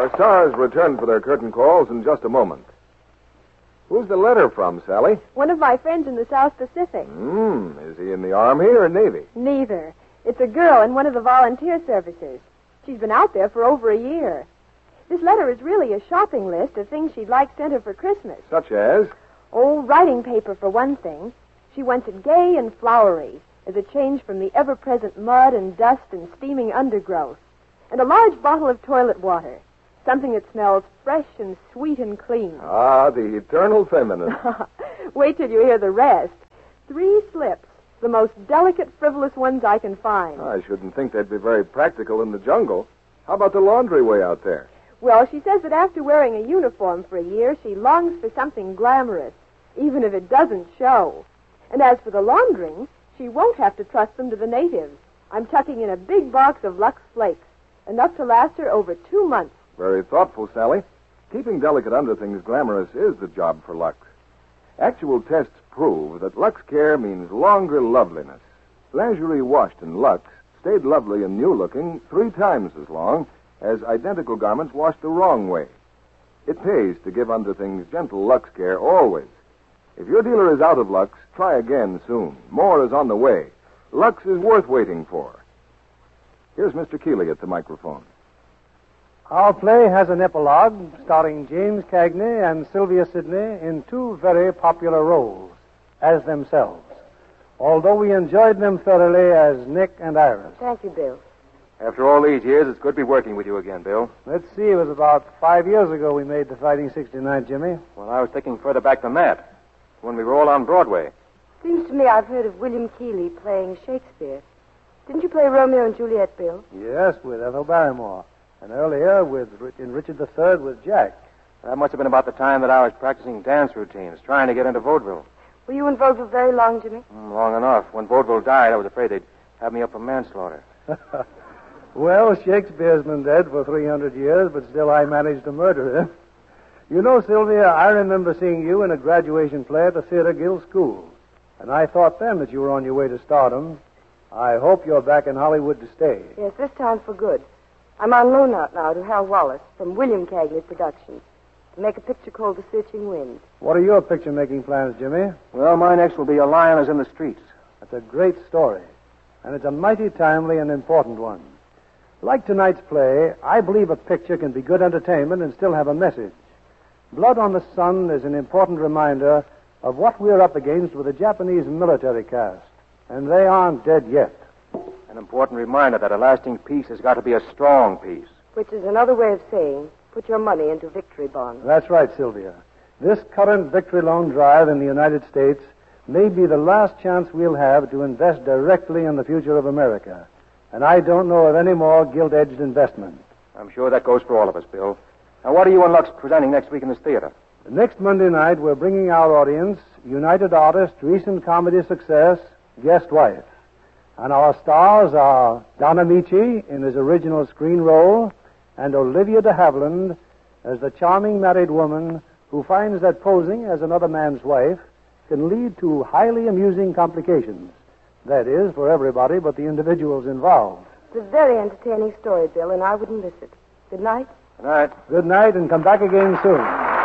Our stars return for their curtain calls in just a moment. Who's the letter from, Sally? One of my friends in the South Pacific. Is he in the Army or Navy? Neither. It's a girl in one of the volunteer services. She's been out there for over a year. This letter is really a shopping list of things she'd like sent her for Christmas. Such as? Oh, writing paper for one thing. She wants it gay and flowery as a change from the ever-present mud and dust and steaming undergrowth. And a large bottle of toilet water. Something that smells fresh and sweet and clean. Ah, the eternal feminine. Wait till you hear the rest. 3 slips, the most delicate, frivolous ones I can find. I shouldn't think they'd be very practical in the jungle. How about the laundry way out there? Well, she says that after wearing a uniform for a year, she longs for something glamorous, even if it doesn't show. And as for the laundering, she won't have to trust them to the natives. I'm tucking in a big box of Lux Flakes, enough to last her over 2 months. Very thoughtful, Sally. Keeping delicate underthings glamorous is the job for Lux. Actual tests prove that Lux Care means longer loveliness. Lingerie washed in Lux stayed lovely and new-looking 3 times as long as identical garments washed the wrong way. It pays to give underthings gentle Lux Care always. If your dealer is out of Lux, try again soon. More is on the way. Lux is worth waiting for. Here's Mr. Keeley at the microphone. Our play has an epilogue starring James Cagney and Sylvia Sidney in 2 very popular roles as themselves, although we enjoyed them thoroughly as Nick and Iris. Thank you, Bill. After all these years, it's good to be working with you again, Bill. Let's see, it was about 5 years ago we made the Fighting 69, Jimmy. Well, I was thinking further back than that, when we were all on Broadway. Seems to me I've heard of William Keeley playing Shakespeare. Didn't you play Romeo and Juliet, Bill? Yes, with Ethel Barrymore. And earlier in Richard III with Jack. That must have been about the time that I was practicing dance routines, trying to get into vaudeville. Were you in vaudeville very long, Jimmy? Long enough. When vaudeville died, I was afraid they'd have me up for manslaughter. Well, Shakespeare's been dead for 300 years, but still I managed to murder him. You know, Sylvia, I remember seeing you in a graduation play at the Theater Guild School. And I thought then that you were on your way to stardom. I hope you're back in Hollywood to stay. Yes, this time for good. I'm on loan out now to Hal Wallace from William Cagney Productions to make a picture called The Searching Wind. What are your picture-making plans, Jimmy? Well, my next will be A Lion is in the Streets. That's a great story, and it's a mighty timely and important one. Like tonight's play, I believe a picture can be good entertainment and still have a message. Blood on the Sun is an important reminder of what we're up against with the Japanese military caste, and they aren't dead yet. An important reminder that a lasting peace has got to be a strong peace. Which is another way of saying, put your money into victory bonds. That's right, Sylvia. This current victory loan drive in the United States may be the last chance we'll have to invest directly in the future of America. And I don't know of any more gilt-edged investment. I'm sure that goes for all of us, Bill. Now, what are you and Lux presenting next week in this theater? Next Monday night, we're bringing our audience United Artists' recent comedy success, Guest Wife. And our stars are Don Amici in his original screen role and Olivia de Havilland as the charming married woman who finds that posing as another man's wife can lead to highly amusing complications. That is, for everybody but the individuals involved. It's a very entertaining story, Bill, and I wouldn't miss it. Good night. Good night. Good night, and come back again soon.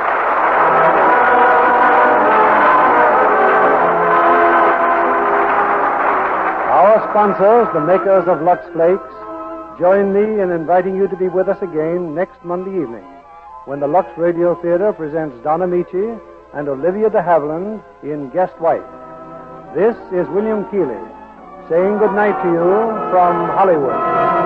Our sponsors, the makers of Lux Flakes, join me in inviting you to be with us again next Monday evening when the Lux Radio Theater presents Don Amici and Olivia de Havilland in Guest Wife. This is William Keeley saying good night to you from Hollywood.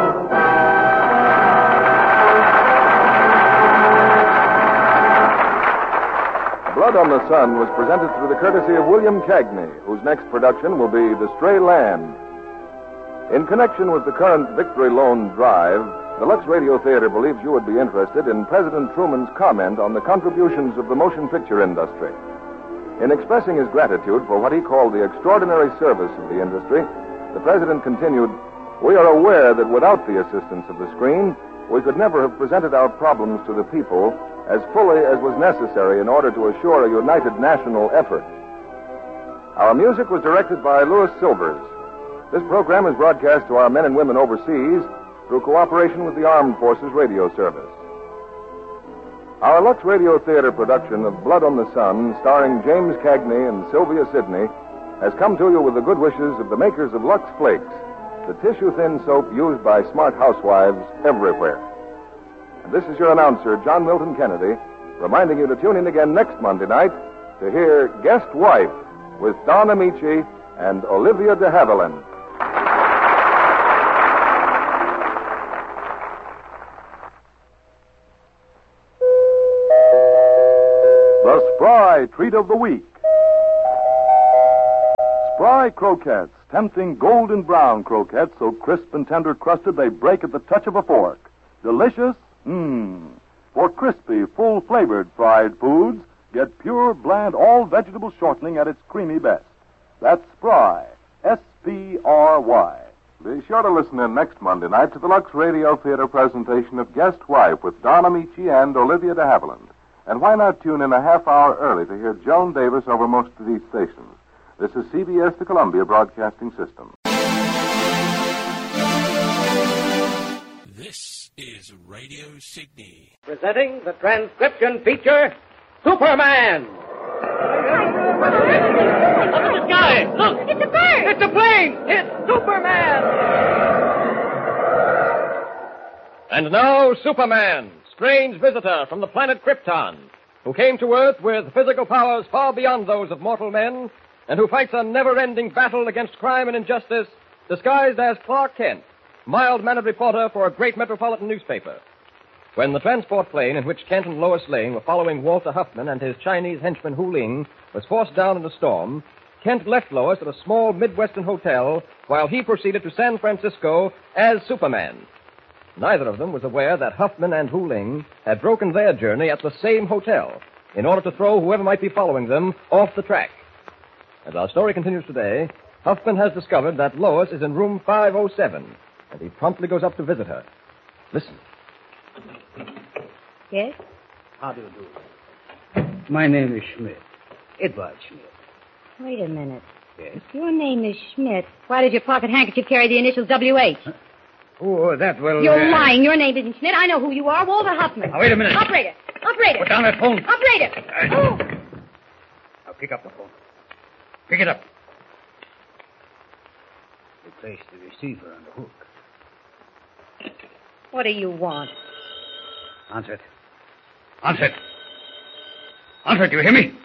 Blood on the Sun was presented through the courtesy of William Cagney, whose next production will be The Stray Lamb. In connection with the current Victory Loan Drive, the Lux Radio Theater believes you would be interested in President Truman's comment on the contributions of the motion picture industry. In expressing his gratitude for what he called the extraordinary service of the industry, the President continued, "We are aware that without the assistance of the screen, we could never have presented our problems to the people as fully as was necessary in order to assure a united national effort." Our music was directed by Louis Silvers. This program is broadcast to our men and women overseas through cooperation with the Armed Forces Radio Service. Our Lux Radio Theater production of Blood on the Sun, starring James Cagney and Sylvia Sidney, has come to you with the good wishes of the makers of Lux Flakes, the tissue-thin soap used by smart housewives everywhere. And this is your announcer, John Milton Kennedy, reminding you to tune in again next Monday night to hear Guest Wife with Don Amici and Olivia de Havilland. The Spry Treat of the Week. Spry croquettes, tempting golden brown croquettes so crisp and tender crusted they break at the touch of a fork. Delicious? For crispy, full-flavored fried foods, get pure, bland, all-vegetable shortening at its creamy best. That's Spry. S-P-R-Y. Be sure to listen in next Monday night to the Lux Radio Theater presentation of Guest Wife with Don Amici and Olivia de Havilland. And why not tune in a half hour early to hear Joan Davis over most of these stations? This is CBS, the Columbia Broadcasting System. This is Radio Sydney. Presenting the transcription feature, Superman. Up in the sky! Look! It's a bird! It's a plane! It's Superman! And now, Superman, strange visitor from the planet Krypton, who came to Earth with physical powers far beyond those of mortal men, and who fights a never-ending battle against crime and injustice, disguised as Clark Kent, mild-mannered reporter for a great metropolitan newspaper. When the transport plane in which Kent and Lois Lane were following Walter Huffman and his Chinese henchman Hu Ling was forced down in a storm, Kent left Lois at a small Midwestern hotel while he proceeded to San Francisco as Superman. Neither of them was aware that Huffman and Hu Ling had broken their journey at the same hotel in order to throw whoever might be following them off the track. As our story continues today, Huffman has discovered that Lois is in room 507, and he promptly goes up to visit her. Listen. Yes? How do you do? My name is Schmidt. Edward Schmidt. Wait a minute. Yes? If your name is Schmidt, why does your pocket handkerchief carry the initials W.H.? Oh, that will... You're lying. Your name isn't Schmidt. I know who you are. Walter Huffman. Now, wait a minute. Operator. Put down that phone. Operator. Oh. Now, pick up the phone. Pick it up. Replace the receiver on the hook. What do you want? Answer it. Answer it. Answer it, do you hear me?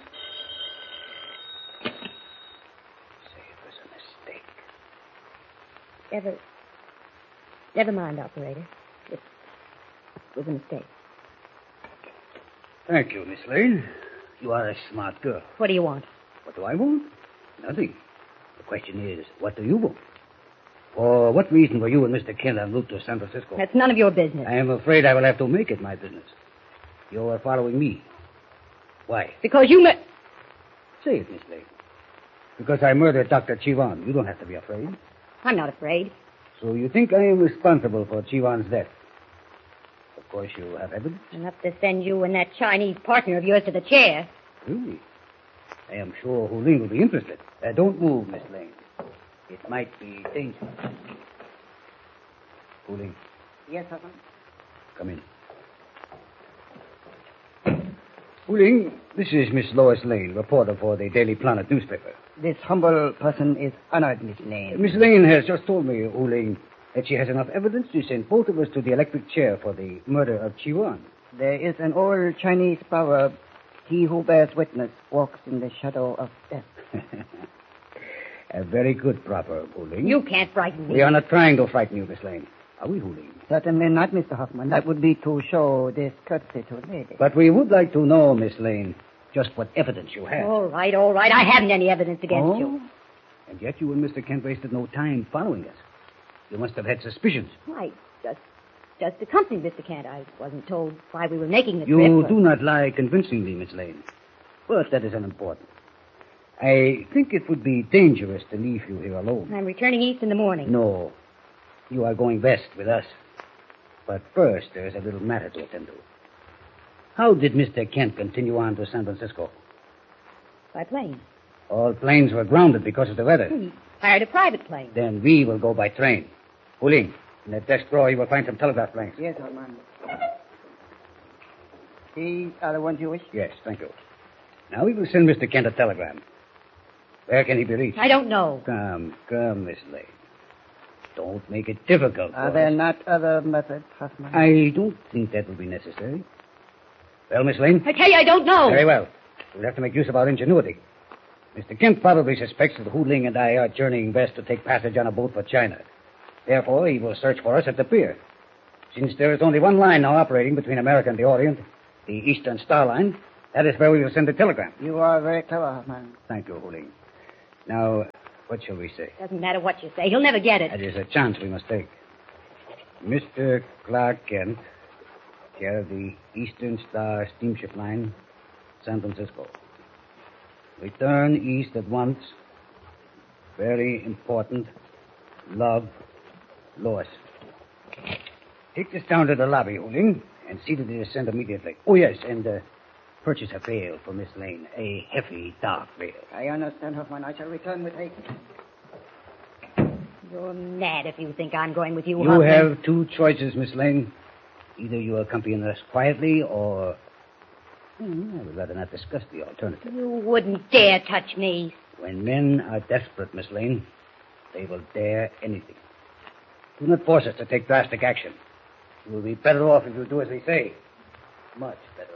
Say it was a mistake. Never mind, operator. It was a mistake. Thank you, Miss Lane. You are a smart girl. What do you want? What do I want? Nothing. The question is, what do you want? For what reason were you and Mr. Kent en route to San Francisco? That's none of your business. I am afraid I will have to make it my business. You are following me. Why? Because you Say it, Miss Lane. Because I murdered Dr. Chivan. You don't have to be afraid. I'm not afraid. So you think I am responsible for Chivan's death? Of course you have evidence. Enough to send you and that Chinese partner of yours to the chair. Really? I am sure Hu Ling will be interested. Don't move, Miss Lane. It might be dangerous. Hu Ling. Yes, Huffman? Come in. Hu Ling, this is Miss Lois Lane, reporter for the Daily Planet newspaper. This humble person is honored, Miss Lane. Miss Lane has just told me, Hu Ling, that she has enough evidence to send both of us to the electric chair for the murder of Chiwan. There is an old Chinese proverb, he who bears witness walks in the shadow of death. A very good proverb, Hu Ling. You can't frighten me. We are not trying to frighten you, Miss Lane. Are we, Hu Ling? Certainly not, Mr. Huffman. That would be to show discourtesy to a lady. But we would like to know, Miss Lane, just what evidence you have. All right. I haven't any evidence against you. And yet you and Mr. Kent wasted no time following us. You must have had suspicions. I just accompanied Mr. Kent. I wasn't told why we were making the You trip. do not lie convincingly, Miss Lane. But that is unimportant. I think it would be dangerous to leave you here alone. I'm returning east in the morning. No. You are going west with us. But first, there is a little matter to attend to. How did Mr. Kent continue on to San Francisco? By plane. All planes were grounded because of the weather. He hired a private plane. Then we will go by train. Hu Ling, in that desk drawer you will find some telegraph blanks. Yes, Huffman. These are the ones you wish? Yes, thank you. Now we will send Mr. Kent a telegram. Where can he be reached? I don't know. Come, Miss Lane. Don't make it difficult for Are there us. not other methods, Huffman? I don't think that will be necessary. Well, Miss Lane? I tell you, I don't know. Very well. We'll have to make use of our ingenuity. Mr. Kent probably suspects that Hu Ling and I are journeying west to take passage on a boat for China. Therefore, he will search for us at the pier. Since there is only one line now operating between America and the Orient, the Eastern Star Line, that is where we will send the telegram. You are very clever, Huffman. Thank you, Hu Ling. Now, what shall we say? Doesn't matter what you say. He'll never get it. That is a chance we must take. Mr. Clark Kent, care of the Eastern Star Steamship Line, San Francisco. Return east at once. Very important. Love, Lois. Take this down to the lobby, Hu Ling, and see that it is sent immediately. Oh, yes, and purchase a veil for Miss Lane. A heavy, dark veil. I understand, Huffman. I shall return with haste. You're mad if you think I'm going with you, You Huffman. have two choices, Miss Lane. Either you accompany us quietly, or... I would rather not discuss the alternative. You wouldn't dare touch me. When men are desperate, Miss Lane, they will dare anything. Do not force us to take drastic action. You will be better off if you do as we say. Much better